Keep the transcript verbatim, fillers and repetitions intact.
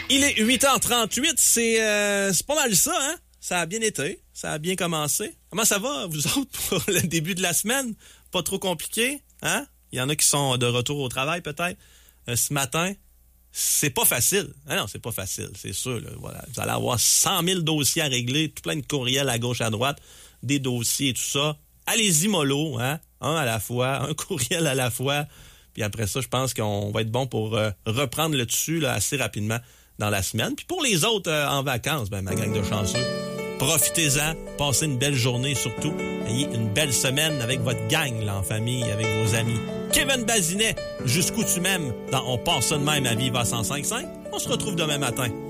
Il est huit heures trente-huit, c'est, euh, c'est pas mal ça, hein? Ça a bien été, ça a bien commencé. Comment ça va, vous autres, pour le début de la semaine? Pas trop compliqué, hein? Il y en a qui sont de retour au travail, peut-être. Euh, ce matin, c'est pas facile. Ah non, c'est pas facile, c'est sûr. Là, voilà. Vous allez avoir cent mille dossiers à régler, tout plein de courriels à gauche, à droite, des dossiers et tout ça. Allez-y mollo, hein? Un à la fois, un courriel à la fois. Puis après ça, je pense qu'on va être bon pour euh, reprendre le dessus là, assez rapidement dans la semaine. Puis pour les autres euh, en vacances, ben ma gang de chanceux, profitez-en, passez une belle journée surtout. Ayez une belle semaine avec votre gang là, en famille, avec vos amis. Kevin Bazinet, jusqu'où tu m'aimes, dans On passe ça de même à Viva cent cinq virgule cinq. On se retrouve demain matin.